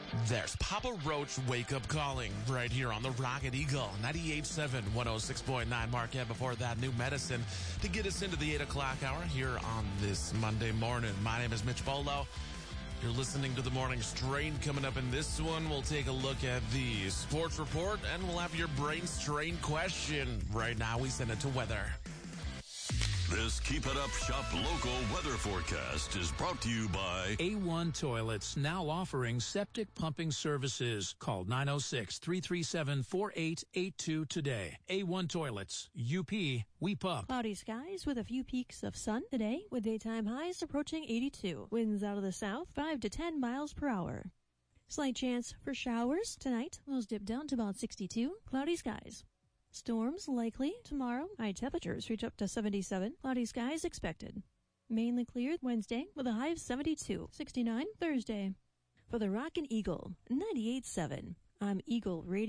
There's Papa Roach Wake Up Calling right here on the Rocket Eagle, 98.7, 106.9 Marquette. Before that, New Medicine to get us into the 8 o'clock hour here on this Monday morning. My name is Mitch Bolo. You're listening to the Morning Strain. Coming up in this one, we'll take a look at the sports report, and we'll have your brain strain question. Right now, we send it to weather. This Keep It Up Shop local weather forecast is brought to you by A1 Toilets, now offering septic pumping services. Call 906-337-4882 today. A1 Toilets, UP, we pump. Cloudy skies with a few peaks of sun today, with daytime highs approaching 82. Winds out of the south, 5 to 10 miles per hour. Slight chance for showers tonight. Those dip down to about 62. Cloudy skies. Storms likely tomorrow. High temperatures reach up to 77. Cloudy skies expected. Mainly clear Wednesday with a high of 72. 69 Thursday. For the Rockin' Eagle, 98.7. I'm Eagle Radio.